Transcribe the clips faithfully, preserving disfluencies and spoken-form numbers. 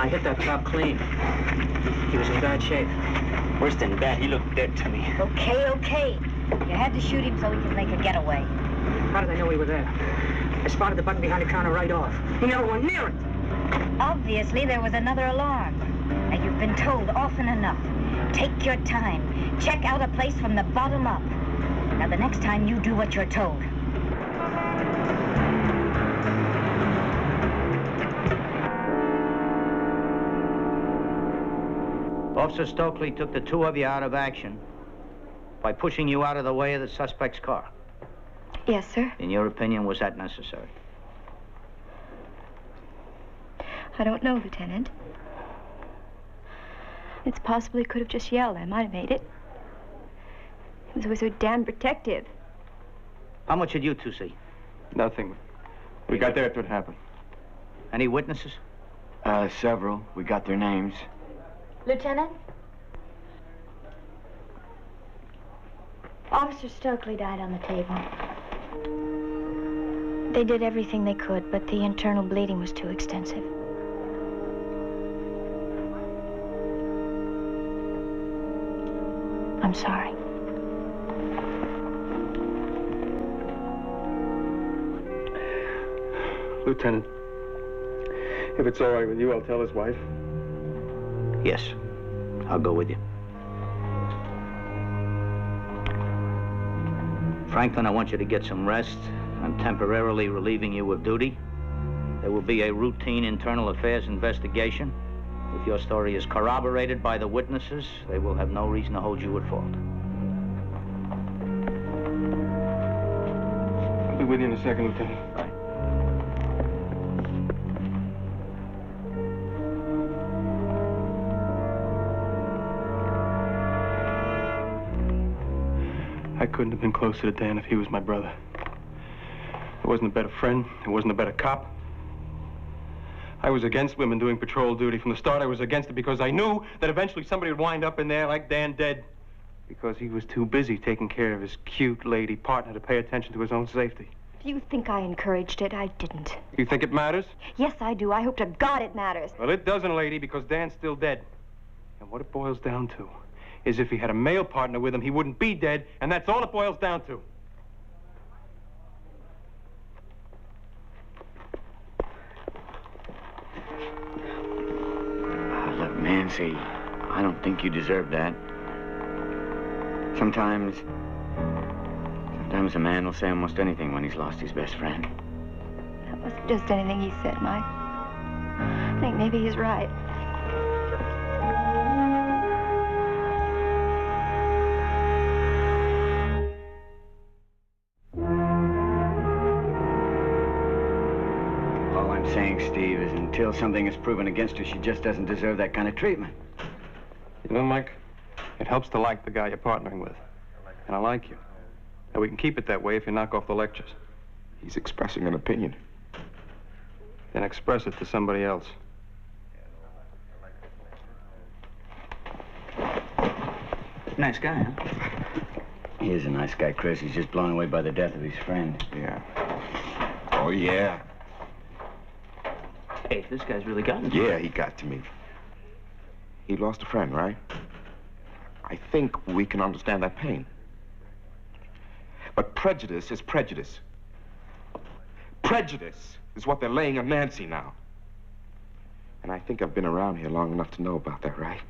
I hit that cop clean. He was in bad shape. Worse than that, he looked dead to me. Okay, okay. You had to shoot him so he could make a getaway. How did I know we were there? I spotted the button behind the counter right off. He never went near it. Obviously, there was another alarm. And you've been told often enough. Take your time. Check out a place from the bottom up. Now, the next time you do what you're told. Officer Stokely took the two of you out of action by pushing you out of the way of the suspect's car. Yes, sir. In your opinion, was that necessary? I don't know, Lieutenant. It's possible he could have just yelled. I might have made it. He was always so damn protective. How much did you two see? Nothing. We got there after it happened. Any witnesses? Uh, several. We got their names. Lieutenant? Officer Stokely died on the table. They did everything they could, but the internal bleeding was too extensive. I'm sorry. Lieutenant, if it's all right with you, I'll tell his wife. Yes. I'll go with you. Franklin, I want you to get some rest. I'm temporarily relieving you of duty. There will be a routine internal affairs investigation. If your story is corroborated by the witnesses, they will have no reason to hold you at fault. I'll be with you in a second, Lieutenant. Right. I couldn't have been closer to Dan if he was my brother. I wasn't a better friend. I wasn't a better cop. I was against women doing patrol duty. From the start, I was against it because I knew that eventually somebody would wind up in there like Dan dead. Because he was too busy taking care of his cute lady partner to pay attention to his own safety. If you think I encouraged it, I didn't. You think it matters? Yes, I do. I hope to God it matters. Well, it doesn't, lady, because Dan's still dead. And what it boils down to is if he had a male partner with him, he wouldn't be dead, and that's all it boils down to. Uh, look, Nancy, I don't think you deserve that. Sometimes, sometimes a man will say almost anything when he's lost his best friend. That wasn't just anything he said, Mike. I think maybe he's right. Saying, Steve, is until something is proven against her, she just doesn't deserve that kind of treatment. You know, Mike, it helps to like the guy you're partnering with. And I like you. And we can keep it that way if you knock off the lectures. He's expressing an opinion. Then express it to somebody else. Nice guy, huh? He is a nice guy, Chris. He's just blown away by the death of his friend. Yeah. Oh, yeah. Hey, this guy's really gotten to Yeah, he got to me. He lost a friend, right? I think we can understand that pain. But prejudice is prejudice. Prejudice is what they're laying on Nancy now. And I think I've been around here long enough to know about that, right?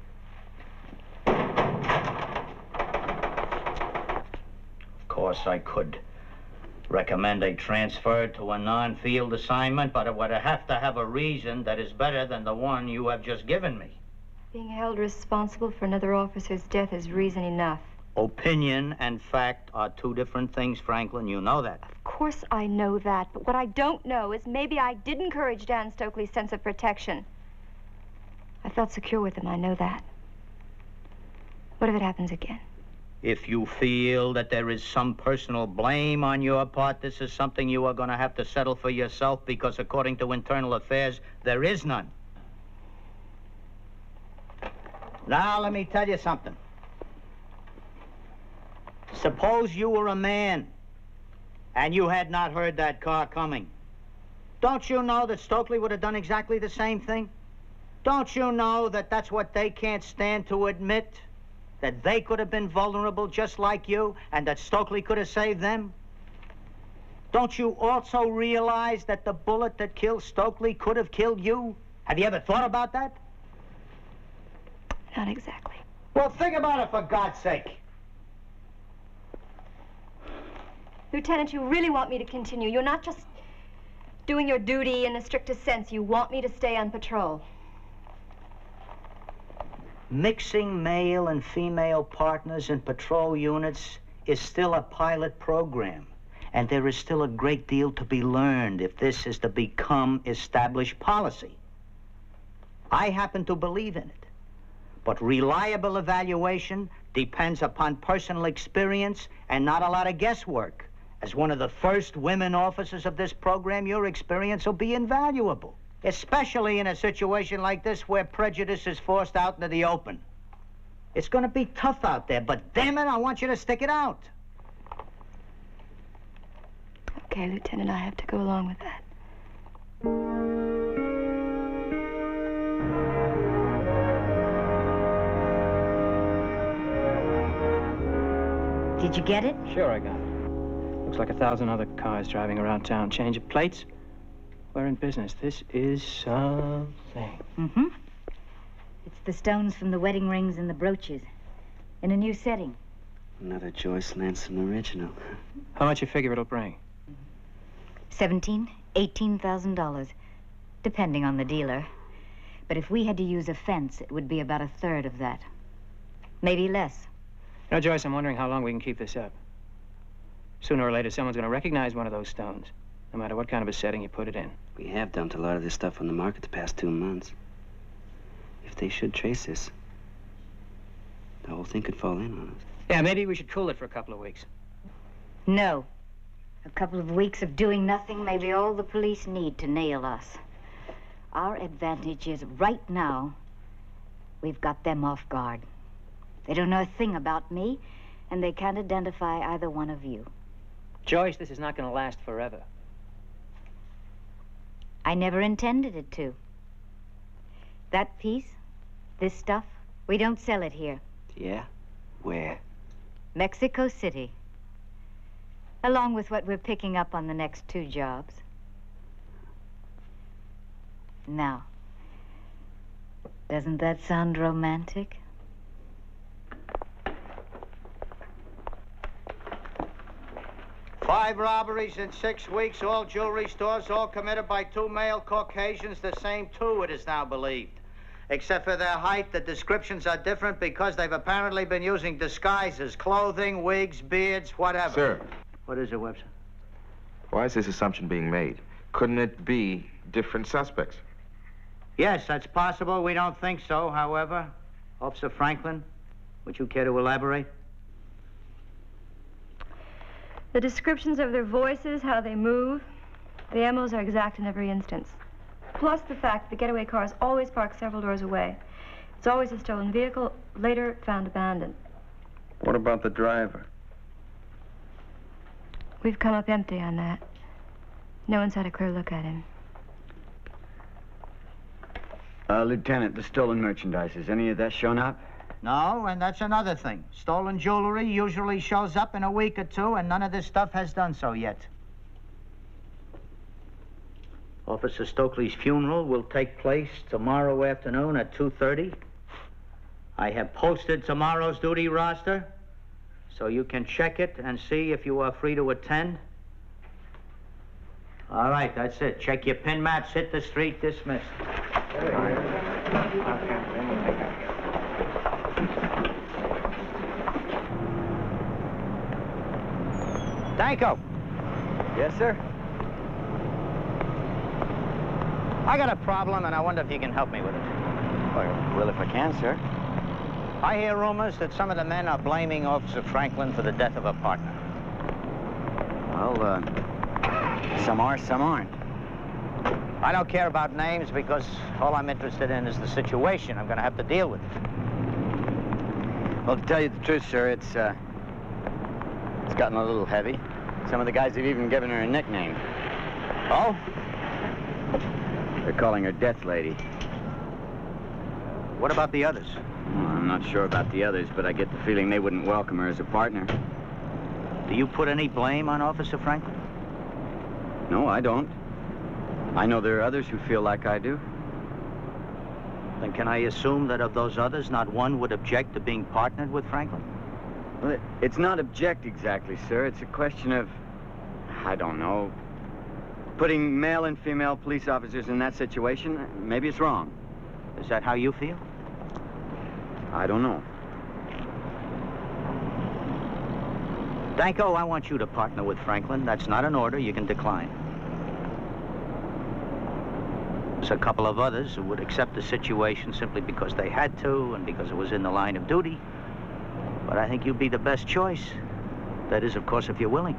Of course, I could recommend a transfer to a non-field assignment, but it would have to have a reason that is better than the one you have just given me. Being held responsible for another officer's death is reason enough. Opinion and fact are two different things, Franklin. You know that. Of course I know that, but what I don't know is maybe I did encourage Dan Stokely's sense of protection. I felt secure with him, I know that. What if it happens again? If you feel that there is some personal blame on your part, this is something you are going to have to settle for yourself, because according to internal affairs, there is none. Now, let me tell you something. Suppose you were a man and you had not heard that car coming. Don't you know that Stokely would have done exactly the same thing? Don't you know that that's what they can't stand to admit? That they could have been vulnerable just like you, and that Stokely could have saved them? Don't you also realize that the bullet that killed Stokely could have killed you? Have you ever thought about that? Not exactly. Well, think about it, for God's sake. Lieutenant, you really want me to continue. You're not just doing your duty in the strictest sense. You want me to stay on patrol. Mixing male and female partners in patrol units is still a pilot program. And there is still a great deal to be learned if this is to become established policy. I happen to believe in it. But reliable evaluation depends upon personal experience and not a lot of guesswork. As one of the first women officers of this program, your experience will be invaluable, especially in a situation like this where prejudice is forced out into the open. It's going to be tough out there, but damn it, I want you to stick it out. Okay, Lieutenant, I have to go along with that. Did you get it? Sure, I got it. Looks like a thousand other cars driving around town. Change of plates. We're in business. This is something. Mm-hmm. It's the stones from the wedding rings and the brooches. In a new setting. Another Joyce Lanson original. How much you figure it'll bring? Seventeen, eighteen thousand dollars, depending on the dealer. But if we had to use a fence, it would be about a third of that. Maybe less. You know, Joyce, I'm wondering how long we can keep this up. Sooner or later, someone's going to recognize one of those stones, no matter what kind of a setting you put it in. We have dumped a lot of this stuff on the market the past two months. If they should trace this, the whole thing could fall in on us. Yeah, maybe we should cool it for a couple of weeks. No. A couple of weeks of doing nothing may be all the police need to nail us. Our advantage is right now, we've got them off guard. They don't know a thing about me, and they can't identify either one of you. Joyce, this is not going to last forever. I never intended it to. That piece, this stuff, we don't sell it here. Yeah? Where? Mexico City. Along with what we're picking up on the next two jobs. Now, doesn't that sound romantic? Five robberies in six weeks, all jewelry stores, all committed by two male Caucasians, the same two, it is now believed. Except for their height, the descriptions are different because they've apparently been using disguises, clothing, wigs, beards, whatever. Sir, What is it, Webster? why is this assumption being made? Couldn't it be different suspects? Yes, that's possible. We don't think so, however. Officer Franklin, would you care to elaborate? The descriptions of their voices, how they move, the M Os are exact in every instance. Plus the fact the getaway car is always parked several doors away. It's always a stolen vehicle, later found abandoned. What about the driver? We've come up empty on that. No one's had a clear look at him. Uh, Lieutenant, the stolen merchandise, has any of that shown up? No, and that's another thing. Stolen jewelry usually shows up in a week or two, and none of this stuff has done so yet. Officer Stokely's funeral will take place tomorrow afternoon at two thirty. I have posted tomorrow's duty roster, so you can check it and see if you are free to attend. All right, that's it. Check your pin maps, hit the street, dismissed. Danko. Yes, sir? I got a problem, and I wonder if you can help me with it. Well, well, if I can, sir. I hear rumors that some of the men are blaming Officer Franklin for the death of a partner. Well, uh, some are, some aren't. I don't care about names because all I'm interested in is the situation. I'm going to have to deal with it. Well, to tell you the truth, sir, it's, uh, it's gotten a little heavy. Some of the guys have even given her a nickname. Oh? They're calling her Death Lady. What about the others? Well, I'm not sure about the others, but I get the feeling they wouldn't welcome her as a partner. Do you put any blame on Officer Franklin? No, I don't. I know there are others who feel like I do. Then can I assume that of those others, not one would object to being partnered with Franklin? Well, it, it's not object exactly, sir. It's a question of, I don't know, putting male and female police officers in that situation. Maybe it's wrong. Is that how you feel? I don't know. Danko, I want you to partner with Franklin. That's not an order you can decline. There's a couple of others who would accept the situation simply because they had to and because it was in the line of duty. But I think you'd be the best choice. That is, of course, if you're willing.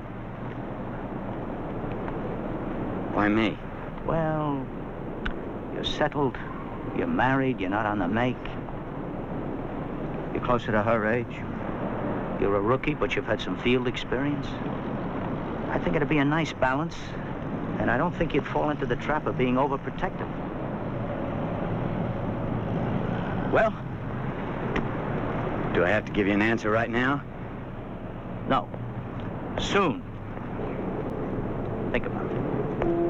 Why me? Well, you're settled, you're married, you're not on the make. You're closer to her age. You're a rookie, but you've had some field experience. I think it'd be a nice balance, and I don't think you'd fall into the trap of being overprotective. Well, do I have to give you an answer right now? No. Soon. Think about it.